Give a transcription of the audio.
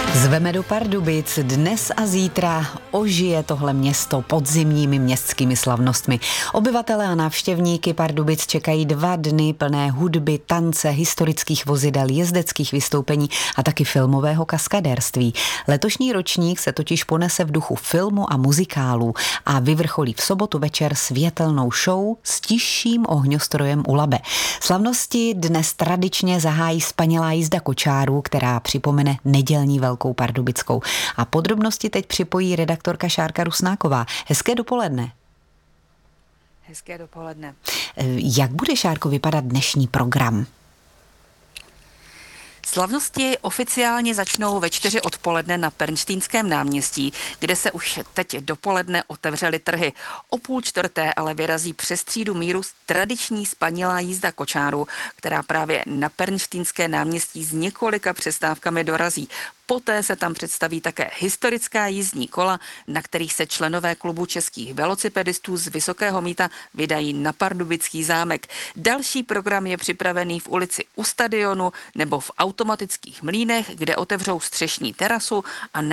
Zveme do Pardubic. Dnes a zítra ožije tohle město podzimními městskými slavnostmi. Obyvatelé a návštěvníky Pardubic čekají 2 dny plné hudby, tance, historických vozidel, jezdeckých vystoupení a taky filmového kaskadérství. Letošní ročník se totiž ponese v duchu filmu a muzikálů a vyvrcholí v sobotu večer světelnou show s tišším ohňostrojem u Labe. Slavnosti dnes tradičně zahájí spanilá jízda kočárů, která připomene nedělní Velkou Pardubickou. A podrobnosti teď připojí redaktorka Šárka Rusnáková. Hezké dopoledne. Hezké dopoledne. Jak bude, Šárko, vypadat dnešní program? Slavnosti oficiálně začnou ve 4 odpoledne na Pernštejnském náměstí, kde se už teď dopoledne otevřely trhy. O 3:30 ale vyrazí přes třídu míru tradiční spanilá jízda kočáru, která právě na Pernštejnské náměstí s několika přestávkami dorazí. Poté se tam představí také historická jízdní kola, na kterých se členové klubu českých velocipedistů z Vysokého Mýta vydají na Pardubický zámek. Další program je připravený v ulici u stadionu nebo v automatických mlýnech, kde otevřou střešní terasu a